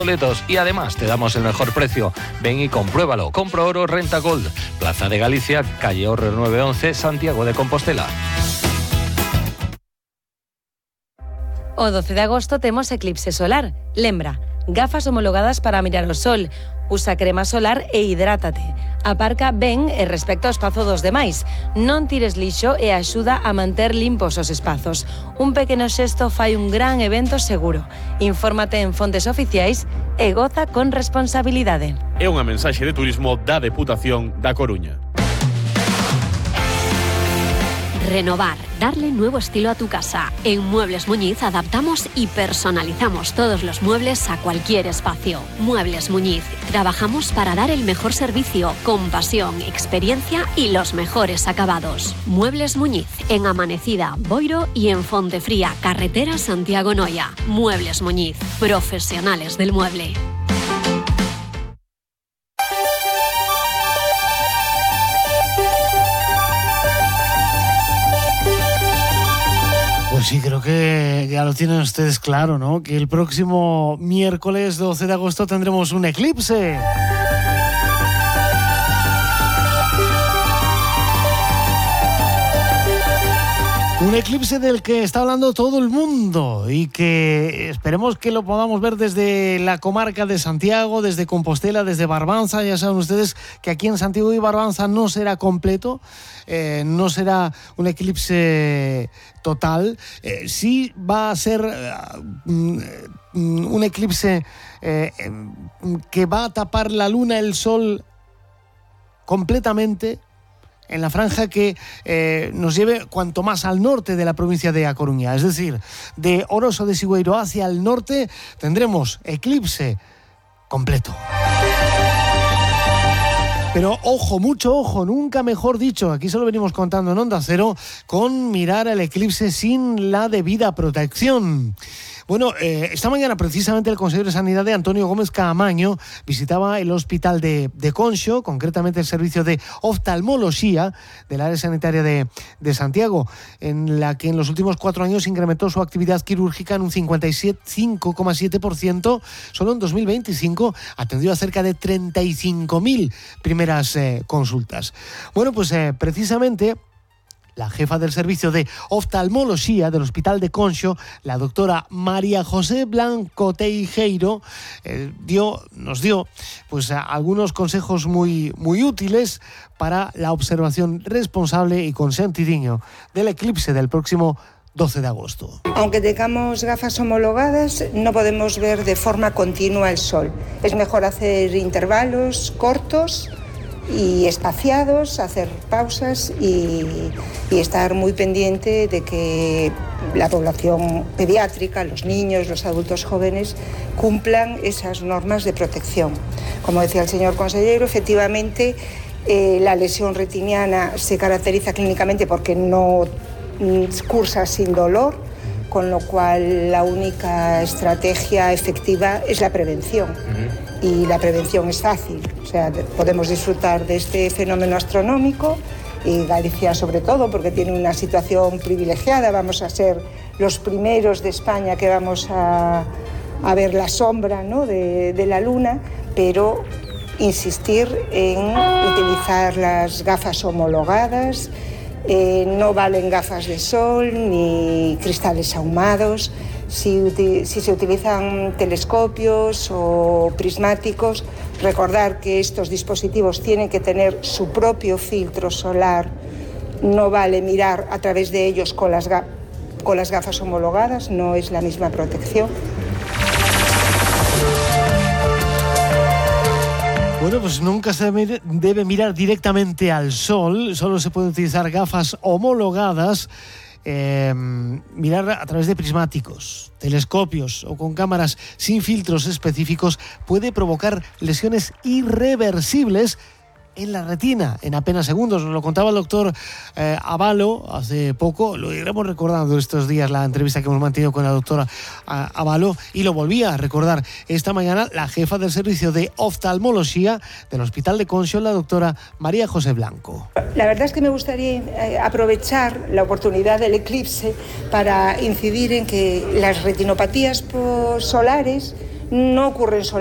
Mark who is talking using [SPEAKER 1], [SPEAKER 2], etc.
[SPEAKER 1] boletos y además te damos el mejor precio. Ven y compruébalo. Compro Oro Renta Gold. Plaza de Galicia, calle Orre 911, Santiago de Compostela.
[SPEAKER 2] O 12 de agosto temos eclipse solar. Lembra, gafas homologadas para mirar o sol. Usa crema solar e hidrátate. Aparca ben e respecta ao espazo dos demais. Non tires lixo e axuda a manter limpos os espazos. Un pequeno xesto fai un gran evento seguro. Infórmate en fontes oficiais e goza con responsabilidade.
[SPEAKER 3] É unha mensaxe de turismo da Deputación da Coruña.
[SPEAKER 4] Renovar, darle nuevo estilo a tu casa. En Muebles Muñiz adaptamos y personalizamos todos los muebles a cualquier espacio. Muebles Muñiz, trabajamos para dar el mejor servicio, con pasión, experiencia y los mejores acabados. Muebles Muñiz, en Amanecida, Boiro y en Fontefría, carretera Santiago-Noia. Muebles Muñiz, profesionales del mueble.
[SPEAKER 5] Pues sí, creo que ya lo tienen ustedes claro, ¿no? Que el próximo miércoles 12 de agosto tendremos un eclipse. Un eclipse del que está hablando todo el mundo y que esperemos que lo podamos ver desde la comarca de Santiago, desde Compostela, desde Barbanza. Ya saben ustedes que aquí en Santiago y Barbanza no será completo, no será un eclipse total. Sí va a ser un eclipse que va a tapar la luna, el sol completamente, en la franja que nos lleve cuanto más al norte de la provincia de A Coruña. Es decir, de Oroso de Sigüeiro hacia el norte tendremos eclipse completo. Pero ojo, mucho ojo, nunca mejor dicho, aquí se lo venimos contando en Onda Cero, con mirar el eclipse sin la debida protección. Bueno, esta mañana precisamente el consejero de Sanidad Antonio Gómez Caamaño visitaba el hospital de Conxo, concretamente el servicio de oftalmología del área sanitaria de Santiago, en la que en los últimos 4 años incrementó su actividad quirúrgica en un 5,7%. Solo en 2025 atendió a cerca de 35.000 primeras consultas. Bueno, pues precisamente la jefa del servicio de oftalmología del Hospital de Conxo, la doctora María José Blanco Teijeiro, nos dio pues algunos consejos muy útiles para la observación responsable y con sentidiño del eclipse del próximo 12 de agosto.
[SPEAKER 6] Aunque tengamos gafas homologadas, no podemos ver de forma continua el sol. Es mejor hacer intervalos cortos y espaciados, hacer pausas y estar muy pendiente de que la población pediátrica, los niños, los adultos jóvenes, cumplan esas normas de protección. Como decía el señor consejero, efectivamente la lesión retiniana se caracteriza clínicamente porque no cursa sin dolor, con lo cual la única estrategia efectiva es la prevención. Y la prevención es fácil, o sea, podemos disfrutar de este fenómeno astronómico, y Galicia sobre todo porque tiene una situación privilegiada. Vamos a ser los primeros de España que vamos a ver la sombra, ¿no?, de la luna, pero insistir en utilizar las gafas homologadas. No valen gafas de sol ni cristales ahumados. Si se utilizan telescopios o prismáticos, recordar que estos dispositivos tienen que tener su propio filtro solar. No vale mirar a través de ellos con las gafas homologadas, no es la misma protección.
[SPEAKER 5] Bueno, pues nunca se debe mirar directamente al sol, solo se puede utilizar gafas homologadas. Mirar a través de prismáticos, telescopios o con cámaras sin filtros específicos puede provocar lesiones irreversibles en la retina en apenas segundos. Nos lo contaba el doctor Avalo hace poco. Lo iremos recordando estos días, la entrevista que hemos mantenido con la doctora Avalo, y lo volvía a recordar esta mañana la jefa del servicio de oftalmología del Hospital de Conxo, la doctora María José Blanco.
[SPEAKER 6] La verdad es que me gustaría aprovechar la oportunidad del eclipse para incidir en que las retinopatías solares no ocurren